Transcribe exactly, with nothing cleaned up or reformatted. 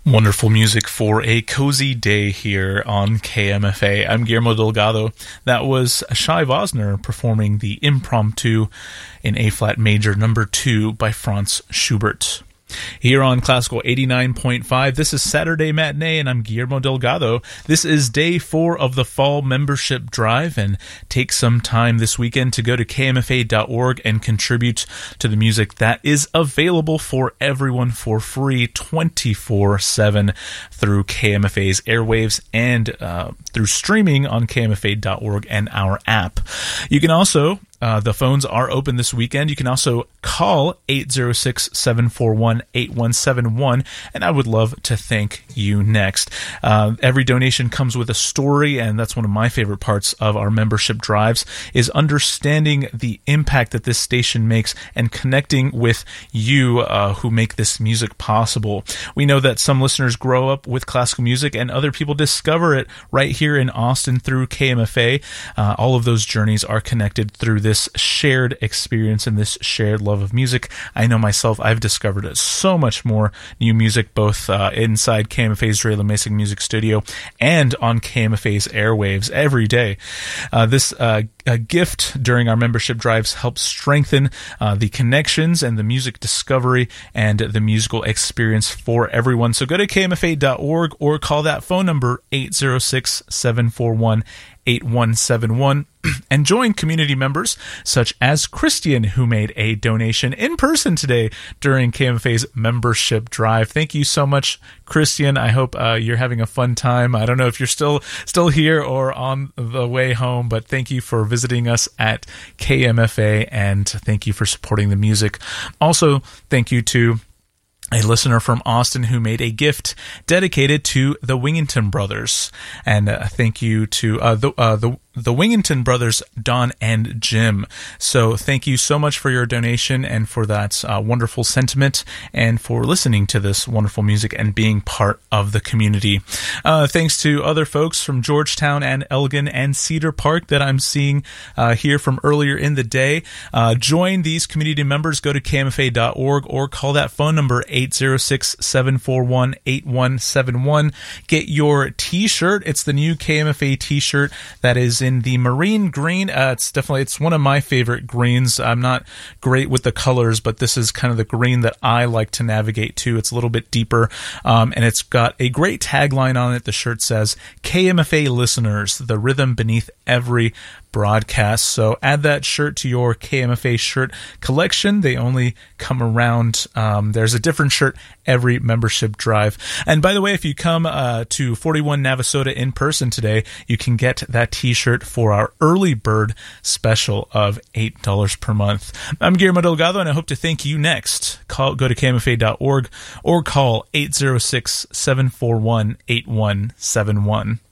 Wonderful music for a cozy day here on K M F A. I'm Guillermo Delgado. That was Shai Vosner performing the Impromptu in A-flat major number two by Franz Schubert. Here on Classical eighty-nine point five, this is Saturday Matinee, and I'm Guillermo Delgado. This is day four of the fall membership drive, and take some time this weekend to go to K M F A dot org and contribute to the music that is available for everyone for free twenty-four seven through K M F A's airwaves and uh, through streaming on K M F A dot org and our app. You can also Uh, the phones are open this weekend. You can also call eight zero six, seven four one, eight one seven one, and I would love to thank you next. Uh, every donation comes with a story, and that's one of my favorite parts of our membership drives, is understanding the impact that this station makes and connecting with you uh, who make this music possible. We know that some listeners grow up with classical music, and other people discover it right here in Austin through K M F A. Uh, all of those journeys are connected through this shared experience and this shared love of music. I know myself, I've discovered so much more new music, both uh, inside K M F A's Dre LeMasic Music Studio and on K M F A's airwaves every day. Uh, this uh, a gift during our membership drives helps strengthen uh, the connections and the music discovery and the musical experience for everyone. So go to K M F A dot org or call that phone number eight zero six, seven four one, eight one seven one and join community members such as Christian, who made a donation in person today during K M F A's membership drive. Thank you so much, Christian. I hope uh, you're having a fun time. I don't know if you're still still here or on the way home, but thank you for visiting us at K M F A, and thank you for supporting the music. Also, thank you to a listener from Austin who made a gift dedicated to the Wingington Brothers, and uh, thank you to uh, the uh, the the Wingington Brothers, Don and Jim. So thank you so much for your donation and for that uh, wonderful sentiment and for listening to this wonderful music and being part of the community. Uh, thanks to other folks from Georgetown and Elgin and Cedar Park that I'm seeing uh, here from earlier in the day. Uh, join these community members. Go to K M F A dot org or call that phone number eight zero six, seven four one, eight one seven one. Get your t-shirt. It's the new K M F A t-shirt that is in the marine green. Uh, it's definitely, it's one of my favorite greens. I'm not great with the colors, but this is kind of the green that I like to navigate to. It's a little bit deeper, um, and it's got a great tagline on it. The shirt says, K M F A listeners, the rhythm beneath every broadcast. So add that shirt to your K M F A shirt collection. They only come around. Um, there's a different shirt every membership drive. And by the way, if you come uh, to forty-one Navasota in person today, you can get that t-shirt for our early bird special of eight dollars per month. I'm Guillermo Delgado, and I hope to thank you next. Call, go to K M F A dot org or call eight zero six, seven four one, eight one seven one.